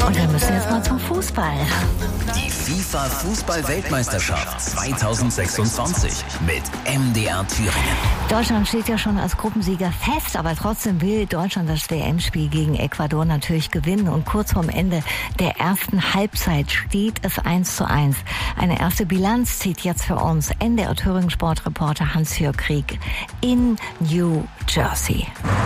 Und dann müssen wir jetzt mal zum Fußball. Die FIFA-Fußball-Weltmeisterschaft 2026 mit MDR Thüringen. Deutschland steht ja schon als Gruppensieger fest, aber trotzdem will Deutschland das WM-Spiel gegen Ecuador natürlich gewinnen. Und kurz vorm Ende der ersten Halbzeit steht es 1:1. Eine erste Bilanz zieht jetzt für uns NDR Thüringen Sportreporter Hans-Jörg Krieg in New Jersey.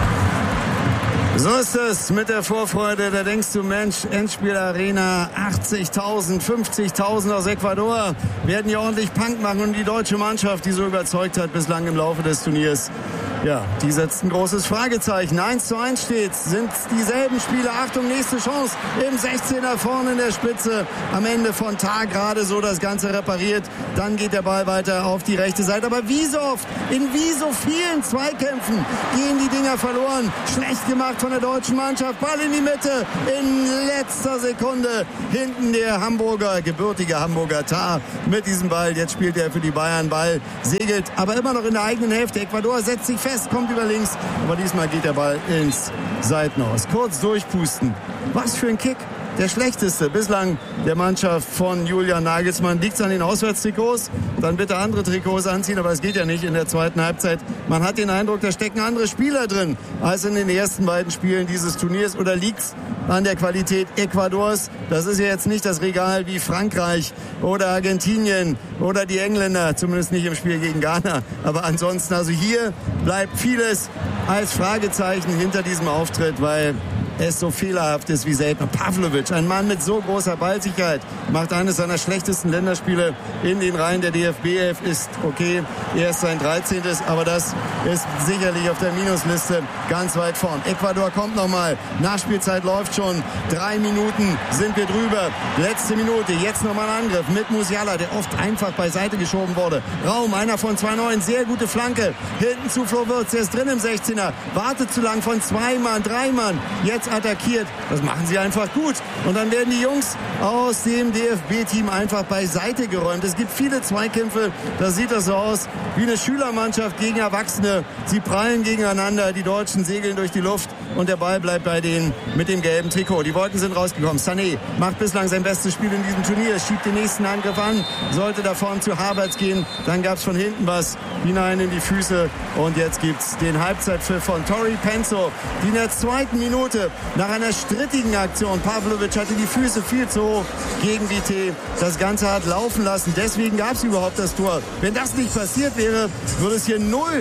So ist es mit der Vorfreude. Da denkst du, Mensch, Endspielarena, 80.000, 50.000 aus Ecuador werden hier ordentlich Punk machen. Und die deutsche Mannschaft, die so überzeugt hat bislang im Laufe des Turniers, ja, die setzt ein großes Fragezeichen. 1:1 steht, sind dieselben Spieler. Achtung, nächste Chance im 16er vorne in der Spitze. Am Ende von Tag gerade so das Ganze repariert. Dann geht der Ball weiter auf die rechte Seite. Aber wie so oft, in wie so vielen Zweikämpfen gehen die Dinger verloren. Schlecht gemacht von der deutschen Mannschaft. Ball in die Mitte. In letzter Sekunde hinten der Hamburger, gebürtige Hamburger Tar mit diesem Ball. Jetzt spielt er für die Bayern. Ball segelt, aber immer noch in der eigenen Hälfte. Ecuador setzt sich fest, kommt über links. Aber diesmal geht der Ball ins Seitenhaus. Kurz durchpusten. Was für ein Kick. Der schlechteste bislang der Mannschaft von Julian Nagelsmann. Liegt es an den Auswärtstrikots? Dann bitte andere Trikots anziehen, aber es geht ja nicht in der zweiten Halbzeit. Man hat den Eindruck, da stecken andere Spieler drin als in den ersten beiden Spielen dieses Turniers. Oder liegt es an der Qualität Ecuadors? Das ist ja jetzt nicht das Regal wie Frankreich oder Argentinien oder die Engländer, zumindest nicht im Spiel gegen Ghana. Aber ansonsten, also hier bleibt vieles als Fragezeichen hinter diesem Auftritt, weil es so fehlerhaft ist wie selten. Pavlovic, ein Mann mit so großer Ballsicherheit, macht eines seiner schlechtesten Länderspiele in den Reihen der DFB-Elf. Ist okay, erst sein 13. Aber das ist sicherlich auf der Minusliste ganz weit vorn. Ecuador kommt nochmal. Nachspielzeit läuft schon. 3 Minuten sind wir drüber. Letzte Minute, jetzt nochmal ein Angriff mit Musiala, der oft einfach beiseite geschoben wurde. Raum, einer von 2-9, sehr gute Flanke. Hinten zu Flo Wirtz, der ist drin im 16er. Wartet zu lang von 2 Mann, 3 Mann. Jetzt attackiert. Das machen sie einfach gut. Und dann werden die Jungs aus dem DFB-Team einfach beiseite geräumt. Es gibt viele Zweikämpfe. Da sieht das so aus wie eine Schülermannschaft gegen Erwachsene. Sie prallen gegeneinander. Die Deutschen segeln durch die Luft. Und der Ball bleibt bei denen mit dem gelben Trikot. Die Wolken sind rausgekommen. Sané macht bislang sein bestes Spiel in diesem Turnier. Schiebt den nächsten Angriff an. Sollte da vorne zu Havertz gehen. Dann gab es von hinten was hinein in die Füße. Und jetzt gibt es den Halbzeitpfiff von Tori Penso, die in der zweiten Minute nach einer strittigen Aktion, Pavlovic hatte die Füße viel zu hoch gegen Vité, das Ganze hat laufen lassen. Deswegen gab es überhaupt das Tor. Wenn das nicht passiert wäre, würde es hier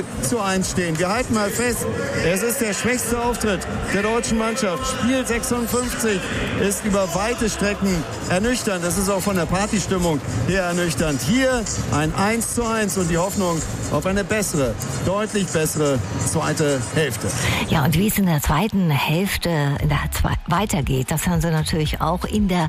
0:1 stehen. Wir halten mal fest, es ist der schwächste Auftritt der deutschen Mannschaft. Spiel 56 ist über weite Strecken ernüchternd. Das ist auch von der Partystimmung her ernüchternd. Hier ein 1:1 und die Hoffnung auf eine bessere, deutlich bessere zweite Hälfte. Ja, und wie es in der zweiten Hälfte weitergeht, das hören Sie natürlich auch in der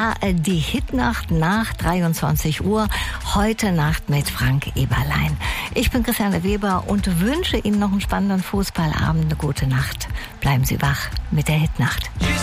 ARD-Hitnacht nach 23 Uhr. Heute Nacht mit Frank Eberlein. Ich bin Christiane Weber und wünsche Ihnen noch einen spannenden Fußballabend, eine gute Nacht. Bleiben Sie wach mit der Hitnacht.